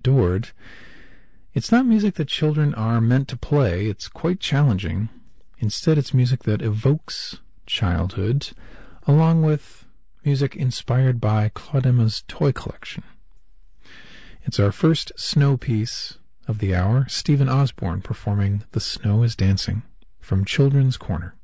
adored. It's not music that children are meant to play. It's quite challenging. Instead, it's music that evokes childhood, along with music inspired by Claude Emma's toy collection. It's our first snow piece of the hour, Stephen Osborne performing The Snow is Dancing from Children's Corner.